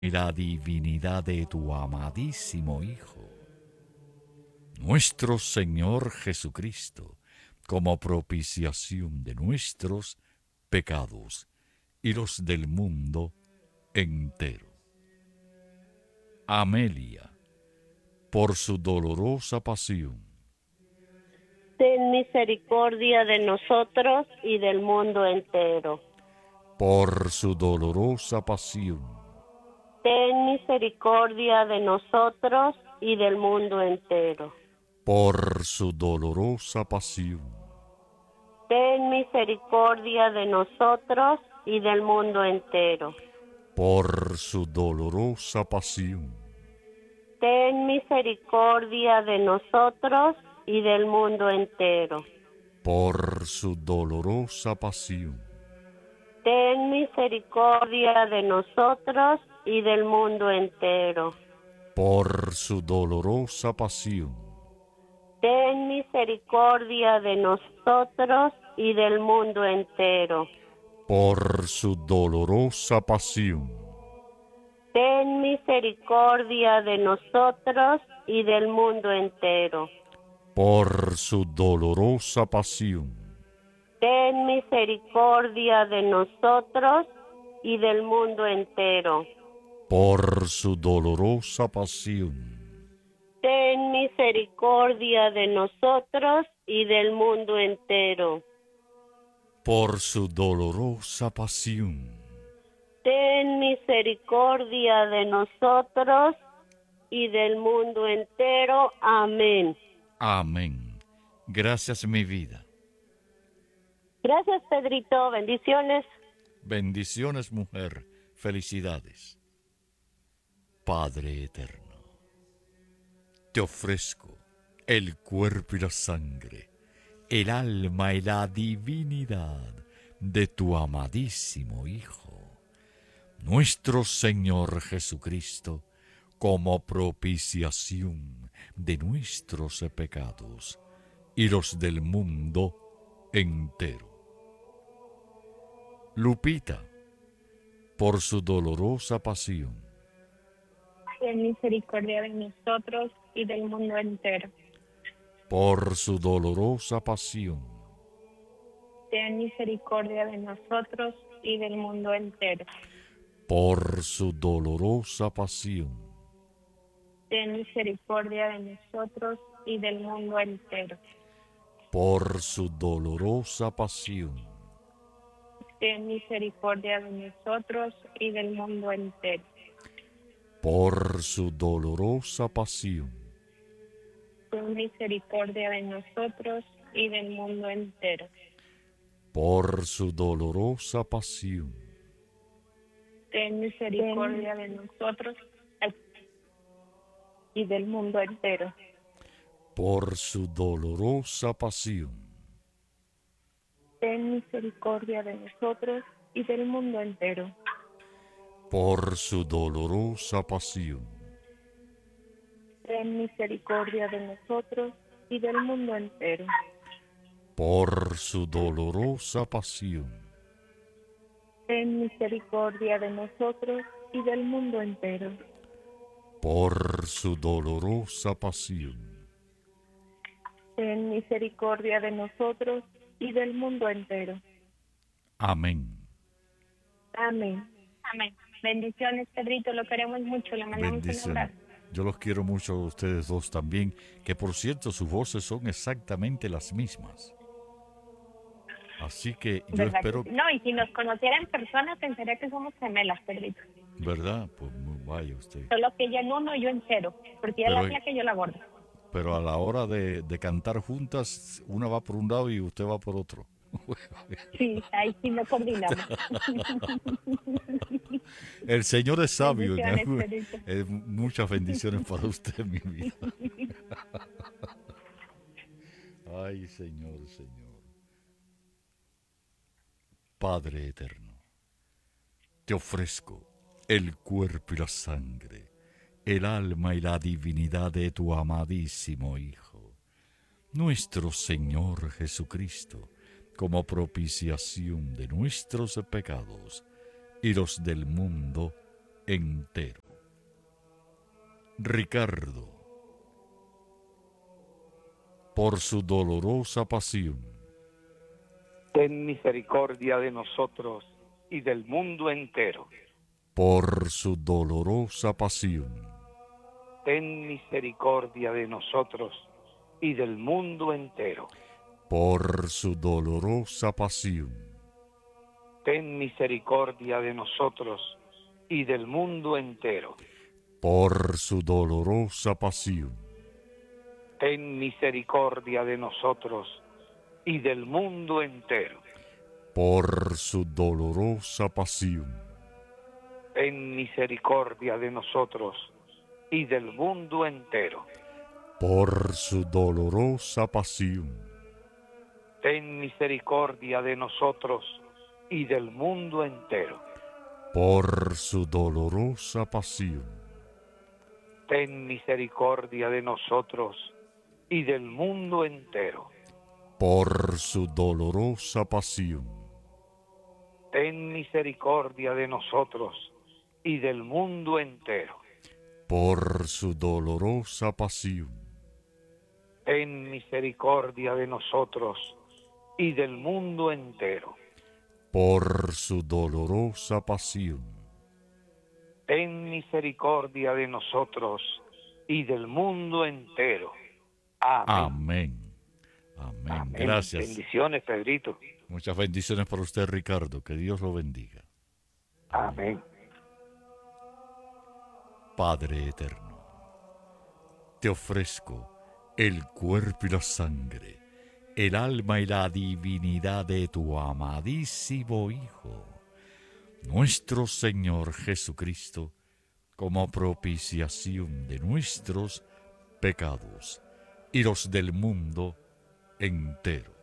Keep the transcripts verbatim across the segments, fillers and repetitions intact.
y la divinidad de tu amadísimo Hijo, nuestro Señor Jesucristo, como propiciación de nuestros pecados y los del mundo entero. Amelia, por su dolorosa pasión, ten misericordia de nosotros y del mundo entero. por su dolorosa pasión, Ten misericordia de nosotros y del mundo entero. por su dolorosa pasión, Ten misericordia de nosotros y del mundo entero. por su dolorosa pasión, Ten misericordia de nosotros y del mundo entero. por su dolorosa pasión, Ten misericordia de nosotros y del mundo entero. por su dolorosa pasión, Ten misericordia de nosotros y del mundo entero. por su dolorosa pasión, Ten misericordia de nosotros y del mundo entero. por su dolorosa pasión, Ten misericordia de nosotros y del mundo entero. por su dolorosa pasión, Ten misericordia de nosotros y del mundo entero. por su dolorosa pasión, Ten misericordia de nosotros y del mundo entero. Amén. amén. Gracias, mi vida. Gracias, Pedrito. Bendiciones. Bendiciones, mujer. Felicidades. Padre eterno, te ofrezco el cuerpo y la sangre, el alma y la divinidad de tu amadísimo Hijo, nuestro Señor Jesucristo, como propiciación de nuestros pecados y los del mundo entero. Lupita, por su dolorosa pasión, ten misericordia de nosotros y del mundo entero. por su dolorosa pasión, Ten misericordia de nosotros y del mundo entero. por su dolorosa pasión, Ten misericordia de nosotros y del mundo entero. por su dolorosa pasión, Ten misericordia de nosotros y del mundo entero. por su dolorosa pasión, Ten misericordia de nosotros y del mundo entero. por su dolorosa pasión, Ten misericordia de nosotros y del mundo entero. por su dolorosa pasión, Ten misericordia de nosotros y del mundo entero. por su dolorosa pasión, Ten misericordia de nosotros y del mundo entero. por su dolorosa pasión, Ten misericordia de nosotros y del mundo entero. por su dolorosa pasión, Ten misericordia de nosotros y del mundo entero. amén. Amén. Amén. Bendiciones, Pedrito, lo queremos mucho, le mandamos un Bendiciones. abrazo. Yo los quiero mucho a ustedes dos también, que por cierto sus voces son exactamente las mismas. Así que yo ¿Verdad espero, que sí? No, y si nos conociera en persona pensaría que somos gemelas, Pedrito. ¿verdad? Pues muy vaya usted. Solo que ella en uno y yo en cero, porque ella Pero- la flaca y yo la gorda. Pero a la hora de, de cantar juntas, una va por un lado y usted va por otro. Sí, ahí sí no coordinamos. El Señor es sabio. Bendiciones, ¿no? Pedrito. Eh, muchas bendiciones para usted, mi vida. Ay, Señor, Señor. Padre eterno, te ofrezco el cuerpo y la sangre, el alma y la divinidad de tu amadísimo Hijo, nuestro Señor Jesucristo, como propiciación de nuestros pecados y los del mundo entero. Ricardo, por su dolorosa pasión, ten misericordia de nosotros y del mundo entero. por su dolorosa pasión, Ten misericordia de nosotros y del mundo entero. por su dolorosa pasión, Ten misericordia de nosotros y del mundo entero. por su dolorosa pasión, Ten misericordia de nosotros y del mundo entero. por su dolorosa pasión, Ten misericordia de nosotros y del mundo entero. por su dolorosa pasión, Ten misericordia de nosotros y del mundo entero. por su dolorosa pasión, Ten misericordia de nosotros y del mundo entero. por su dolorosa pasión, Ten misericordia de nosotros y del mundo entero. por su dolorosa pasión, Ten misericordia de nosotros y del mundo entero. por su dolorosa pasión, Ten misericordia de nosotros y del mundo entero. Amén. amén, amén. Amén. Gracias. Bendiciones, Pedrito. Muchas bendiciones para usted, Ricardo. Que Dios lo bendiga. Amén. Padre eterno, te ofrezco el cuerpo y la sangre, el alma y la divinidad de tu amadísimo Hijo, nuestro Señor Jesucristo, como propiciación de nuestros pecados y los del mundo entero.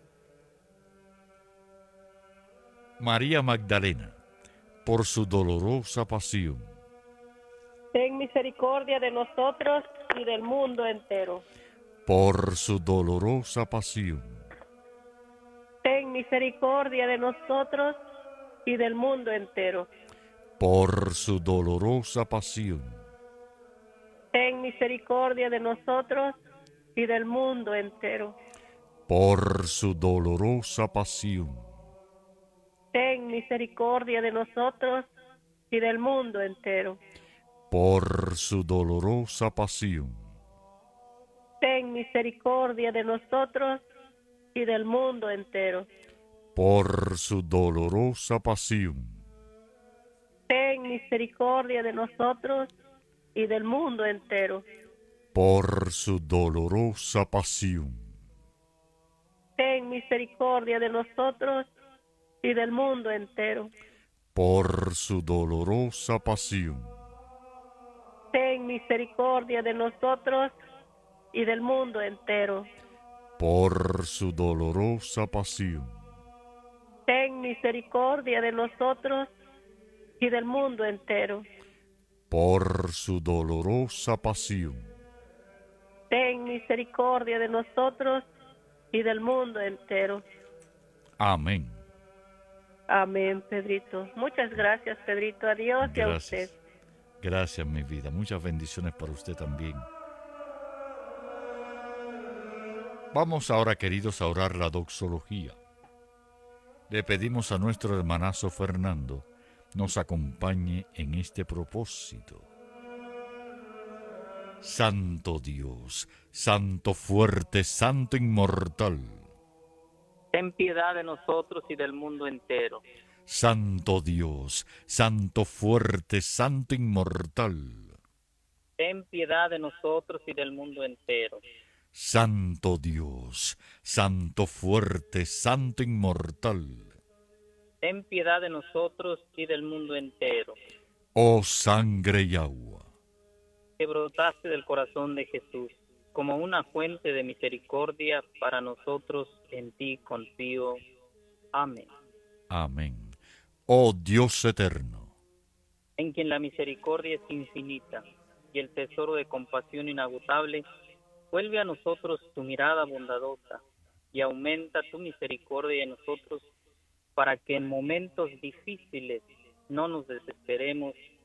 María Magdalena, por su dolorosa pasión, Ten misericordia de nosotros y del mundo entero. por su dolorosa pasión, Ten misericordia de nosotros y del mundo entero. por su dolorosa pasión, Ten misericordia de nosotros y del mundo entero. por su dolorosa pasión, Ten misericordia de nosotros y del mundo entero. por su dolorosa pasión, Ten misericordia de nosotros y del mundo entero. por su dolorosa pasión, Ten misericordia de nosotros y del mundo entero. por su dolorosa pasión, Ten misericordia de nosotros y del mundo entero. por su dolorosa pasión, Ten misericordia de nosotros y del mundo entero. por su dolorosa pasión, Ten misericordia de nosotros y del mundo entero. por su dolorosa pasión, Ten misericordia de nosotros y del mundo entero. amén. Amén, Pedrito. Muchas gracias, Pedrito. Adiós y a usted. Gracias. Gracias, mi vida. Muchas bendiciones para usted también. Vamos ahora, queridos, a orar la doxología. Le pedimos a nuestro hermanazo Fernando nos acompañe en este propósito. Santo Dios, Santo fuerte, Santo inmortal, ten piedad de nosotros y del mundo entero. Santo Dios, Santo fuerte, Santo inmortal, Ten piedad de nosotros y del mundo entero. Santo Dios, Santo fuerte, Santo inmortal, Ten piedad de nosotros y del mundo entero. oh sangre y agua, Que brotaste del corazón de Jesús como una fuente de misericordia para nosotros, en ti confío. Amén. amén. Oh Dios eterno, En quien la misericordia es infinita y el tesoro de compasión inagotable, vuelve a nosotros tu mirada bondadosa y aumenta tu misericordia en nosotros, para que en momentos difíciles no nos desesperemos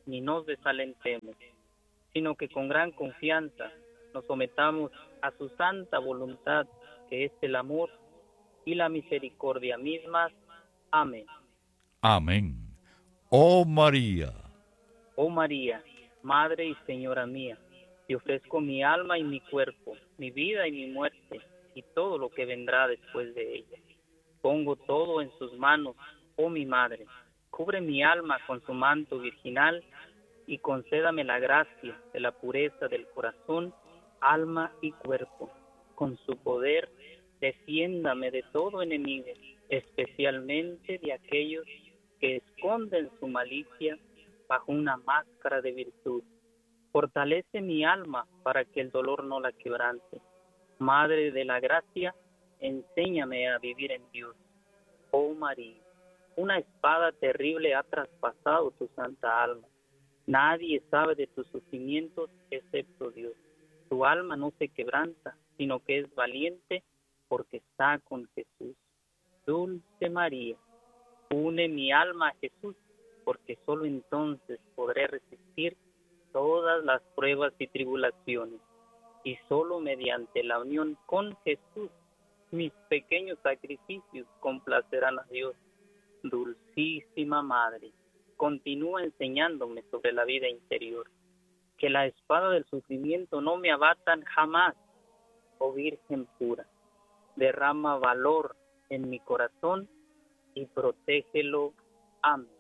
ni nos desalentemos, sino que con gran confianza nos sometamos a su santa voluntad, que es el amor y la misericordia mismas. Amén. Amén. Oh María, Oh María, Madre y Señora mía, te ofrezco mi alma y mi cuerpo, mi vida y mi muerte, y todo lo que vendrá después de ella. Pongo todo en sus manos, oh mi Madre. Cubre mi alma con su manto virginal y concédame la gracia de la pureza del corazón, alma y cuerpo. Con su poder, defiéndame de todo enemigo, especialmente de aquellos que esconden su malicia bajo una máscara de virtud. Fortalece mi alma para que el dolor no la quebrante. Madre de la gracia, enséñame a vivir en Dios. Oh María, una espada terrible ha traspasado tu santa alma. Nadie sabe de tus sufrimientos excepto Dios. Tu alma no se quebranta, sino que es valiente porque está con Jesús. Dulce María, une mi alma a Jesús, porque solo entonces podré resistir todas las pruebas y tribulaciones, y solo mediante la unión con Jesús mis pequeños sacrificios complacerán a Dios. Dulcísima Madre, continúa enseñándome sobre la vida interior. Que la espada del sufrimiento no me abatan jamás, oh Virgen pura. Derrama valor en mi corazón y protégelo. Amén.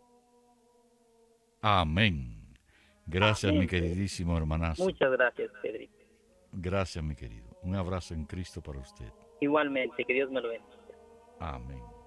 amén. Gracias, Amén. mi queridísimo hermanazo. Muchas gracias, Pedrito. Gracias, mi querido. Un abrazo en Cristo para usted. Igualmente, que Dios me lo bendiga. Amén.